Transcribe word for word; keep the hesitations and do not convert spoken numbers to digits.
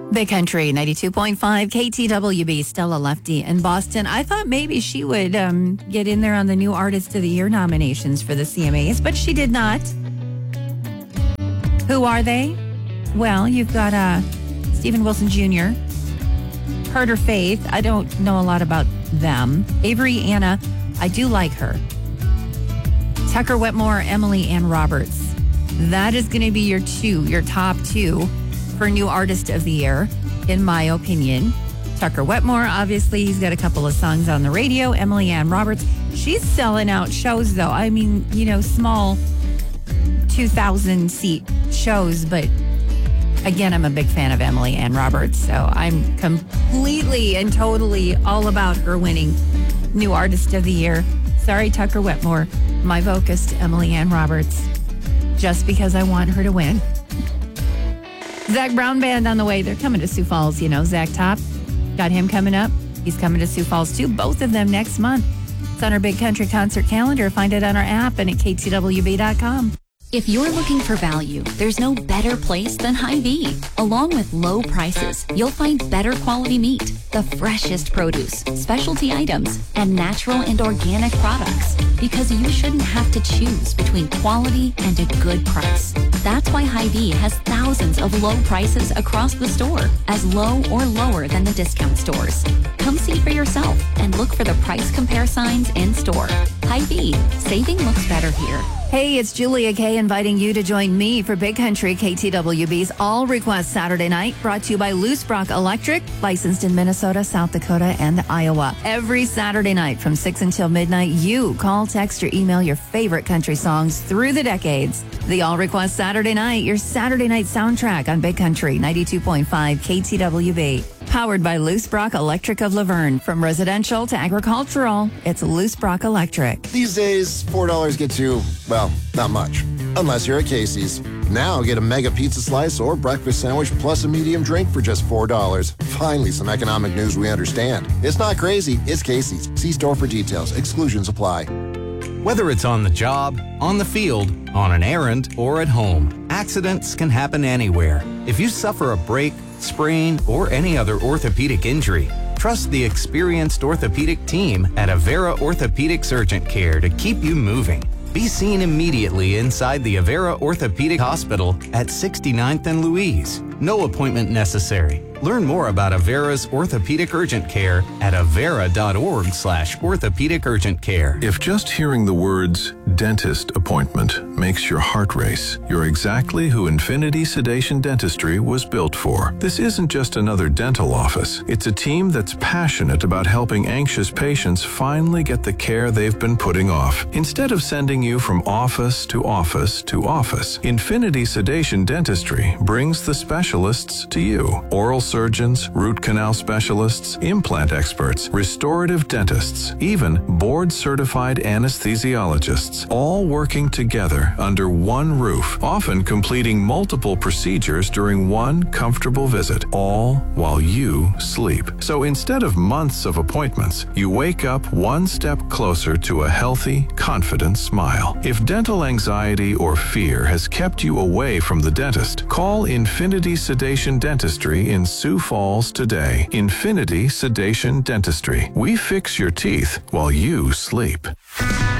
Big Country, ninety-two point five K T W B, Stella Lefty in Boston. I thought maybe she would um, get in there on the New Artist of the Year nominations for the C M As, but she did not. Who are they? Well, you've got uh, Stephen Wilson Junior, Herder Faith. I don't know a lot about them. Avery Anna, I do like her. Tucker Wetmore, Emily Ann Roberts. That is going to be your two, your top two for New Artist of the Year, in my opinion. Tucker Wetmore, obviously, he's got a couple of songs on the radio. Emily Ann Roberts, she's selling out shows, though. I mean, you know, small two thousand seat shows, but again, I'm a big fan of Emily Ann Roberts, so I'm completely and totally all about her winning New Artist of the Year. Sorry, Tucker Wetmore. My vote goes to Emily Ann Roberts, just because I want her to win. Zach Brown Band on the way. They're coming to Sioux Falls, you know. Zach Top, got him coming up. He's coming to Sioux Falls, too. Both of them next month. It's on our Big Country concert calendar. Find it on our app and at K T W B dot com. If you're looking for value, there's no better place than Hy-Vee. Along with low prices, you'll find better quality meat, the freshest produce, specialty items, and natural and organic products. Because you shouldn't have to choose between quality and a good price. That's why Hy-Vee has thousands of low prices across the store, as low or lower than the discount stores. Come see for yourself and look for the price compare signs in store. Hy-Vee, saving looks better here. Hey, it's Julia Kay inviting you to join me for Big Country K T W B's All Request Saturday Night, brought to you by Loose Brock Electric, licensed in Minnesota, South Dakota, and Iowa. Every Saturday night from six until midnight, you call, text, or email your favorite country songs through the decades. The All Request Saturday Night, your Saturday night soundtrack on Big Country ninety-two point five K T W B. Powered by Loose Brock Electric of Laverne. From residential to agricultural, it's Loose Brock Electric. These days, four dollars gets you, well, not much. Unless you're at Casey's. Now get a mega pizza slice or breakfast sandwich plus a medium drink for just four dollars. Finally, some economic news we understand. It's not crazy, it's Casey's. See store for details. Exclusions apply. Whether it's on the job, on the field, on an errand, or at home, accidents can happen anywhere. If you suffer a break, sprain, or any other orthopedic injury, trust the experienced orthopedic team at Avera Orthopedics Urgent Care to keep you moving. Be seen immediately inside the Avera Orthopedic Hospital at sixty-ninth and Louise. No appointment necessary. Learn more about Avera's Orthopedic Urgent Care at avera.org slash orthopedic urgent care. If just hearing the words dentist appointment makes your heart race, you're exactly who Infinity Sedation Dentistry was built for. This isn't just another dental office. It's a team that's passionate about helping anxious patients finally get the care they've been putting off. Instead of sending you from office to office to office, Infinity Sedation Dentistry brings the specialists to you. Oral surgeons, root canal specialists, implant experts, restorative dentists, even board-certified anesthesiologists, all working together under one roof, often completing multiple procedures during one comfortable visit, all while you sleep. So instead of months of appointments, you wake up one step closer to a healthy, confident smile. If dental anxiety or fear has kept you away from the dentist, call Infinity Sedation Dentistry in Sioux Falls today. Infinity Sedation Dentistry. We fix your teeth while you sleep.